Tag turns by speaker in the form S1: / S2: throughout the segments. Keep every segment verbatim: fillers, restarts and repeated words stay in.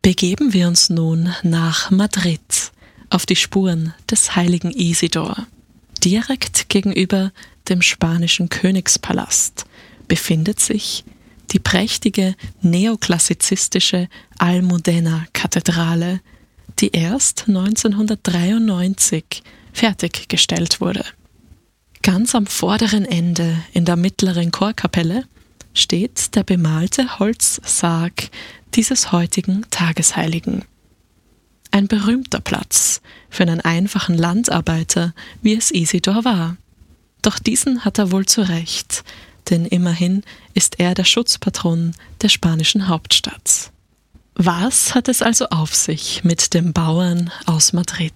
S1: Begeben wir uns nun nach Madrid auf die Spuren des heiligen Isidor. Direkt gegenüber dem spanischen Königspalast befindet sich die prächtige neoklassizistische Almudena-Kathedrale, die erst neunzehnhundertdreiundneunzig fertiggestellt wurde. Ganz am vorderen Ende in der mittleren Chorkapelle steht der bemalte Holzsarg dieses heutigen Tagesheiligen. Ein berühmter Platz für einen einfachen Landarbeiter, wie es Isidor war. Doch diesen hat er wohl zu Recht, denn immerhin ist er der Schutzpatron der spanischen Hauptstadt. Was hat es also auf sich mit dem Bauern aus Madrid?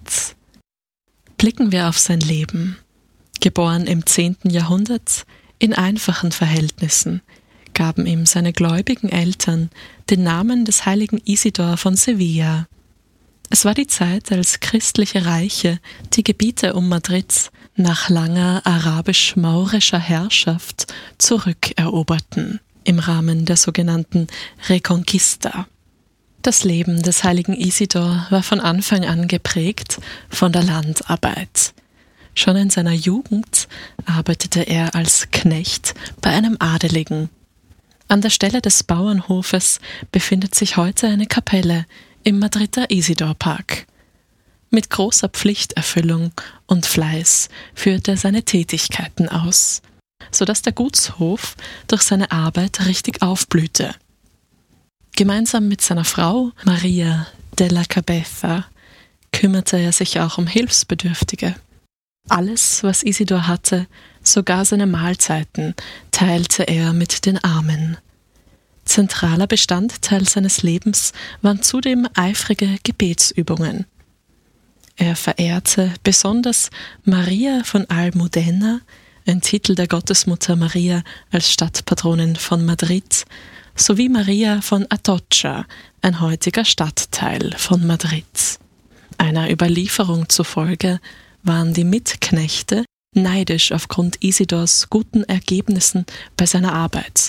S1: Blicken wir auf sein Leben. Geboren im zehnten Jahrhundert, in einfachen Verhältnissen, gaben ihm seine gläubigen Eltern den Namen des heiligen Isidor von Sevilla. Es war die Zeit, als christliche Reiche die Gebiete um Madrid nach langer arabisch-maurischer Herrschaft zurückeroberten, im Rahmen der sogenannten Reconquista. Das Leben des heiligen Isidor war von Anfang an geprägt von der Landarbeit. Schon in seiner Jugend arbeitete er als Knecht bei einem Adeligen. An der Stelle des Bauernhofes befindet sich heute eine Kapelle im Madrider Isidorpark. Mit großer Pflichterfüllung und Fleiß führte er seine Tätigkeiten aus, sodass der Gutshof durch seine Arbeit richtig aufblühte. Gemeinsam mit seiner Frau Maria de la Cabeza kümmerte er sich auch um Hilfsbedürftige. Alles, was Isidor hatte, sogar seine Mahlzeiten, teilte er mit den Armen. Zentraler Bestandteil seines Lebens waren zudem eifrige Gebetsübungen. Er verehrte besonders Maria von Almudena, ein Titel der Gottesmutter Maria als Stadtpatronin von Madrid, sowie Maria von Atocha, ein heutiger Stadtteil von Madrid. Einer Überlieferung zufolge waren die Mitknechte neidisch aufgrund Isidors guten Ergebnissen bei seiner Arbeit.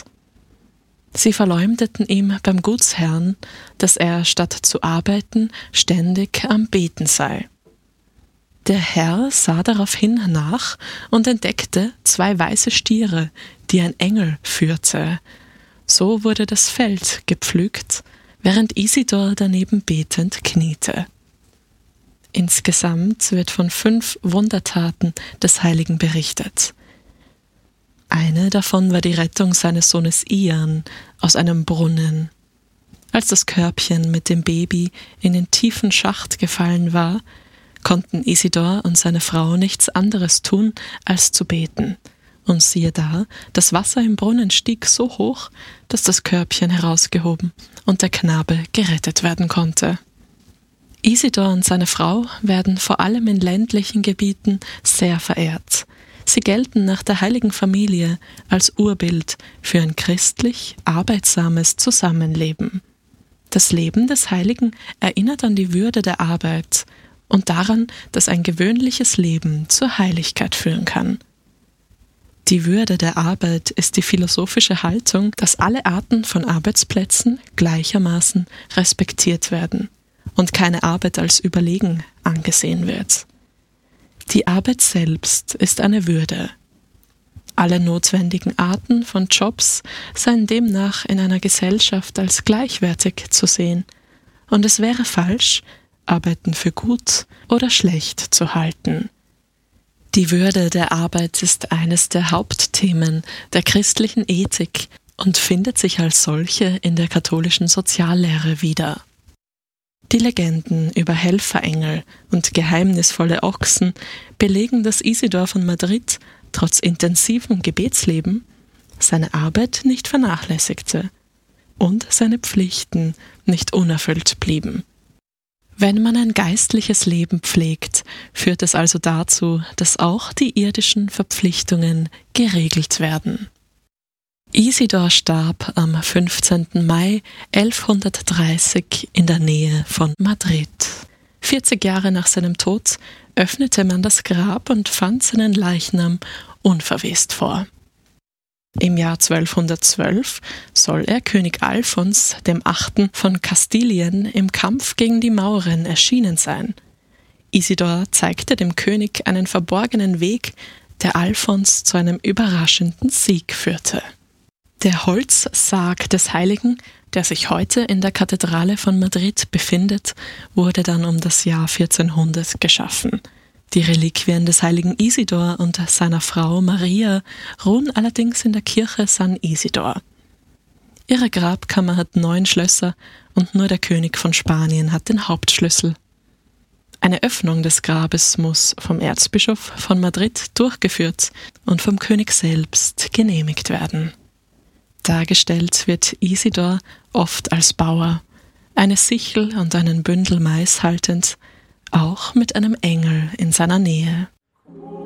S1: Sie verleumdeten ihm beim Gutsherrn, dass er statt zu arbeiten ständig am Beten sei. Der Herr sah daraufhin nach und entdeckte zwei weiße Stiere, die ein Engel führte. So wurde das Feld gepflügt, während Isidor daneben betend kniete. Insgesamt wird von fünf Wundertaten des Heiligen berichtet. Eine davon war die Rettung seines Sohnes Ian aus einem Brunnen. Als das Körbchen mit dem Baby in den tiefen Schacht gefallen war, konnten Isidor und seine Frau nichts anderes tun, als zu beten. Und siehe da, das Wasser im Brunnen stieg so hoch, dass das Körbchen herausgehoben und der Knabe gerettet werden konnte. Isidor und seine Frau werden vor allem in ländlichen Gebieten sehr verehrt. Sie gelten nach der heiligen Familie als Urbild für ein christlich, arbeitsames Zusammenleben. Das Leben des Heiligen erinnert an die Würde der Arbeit und daran, dass ein gewöhnliches Leben zur Heiligkeit führen kann. Die Würde der Arbeit ist die philosophische Haltung, dass alle Arten von Arbeitsplätzen gleichermaßen respektiert werden und keine Arbeit als überlegen angesehen wird. Die Arbeit selbst ist eine Würde. Alle notwendigen Arten von Jobs seien demnach in einer Gesellschaft als gleichwertig zu sehen, und es wäre falsch, Arbeiten für gut oder schlecht zu halten. Die Würde der Arbeit ist eines der Hauptthemen der christlichen Ethik und findet sich als solche in der katholischen Soziallehre wieder. Die Legenden über Helferengel und geheimnisvolle Ochsen belegen, dass Isidor von Madrid trotz intensivem Gebetsleben seine Arbeit nicht vernachlässigte und seine Pflichten nicht unerfüllt blieben. Wenn man ein geistliches Leben pflegt, führt es also dazu, dass auch die irdischen Verpflichtungen geregelt werden. Isidor starb am fünfzehnten Mai elfhundertdreißig in der Nähe von Madrid. vierzig Jahre nach seinem Tod öffnete man das Grab und fand seinen Leichnam unverwest vor. Im Jahr zwölfhundertzwölf soll er König Alfons dem Achten von Kastilien im Kampf gegen die Mauren erschienen sein. Isidor zeigte dem König einen verborgenen Weg, der Alfons zu einem überraschenden Sieg führte. Der Holzsarg des Heiligen, der sich heute in der Kathedrale von Madrid befindet, wurde dann um das Jahr vierzehnhundert geschaffen. Die Reliquien des heiligen Isidor und seiner Frau Maria ruhen allerdings in der Kirche San Isidor. Ihre Grabkammer hat neun Schlösser und nur der König von Spanien hat den Hauptschlüssel. Eine Öffnung des Grabes muss vom Erzbischof von Madrid durchgeführt und vom König selbst genehmigt werden. Dargestellt wird Isidor oft als Bauer, eine Sichel und einen Bündel Mais haltend, auch mit einem Engel in seiner Nähe.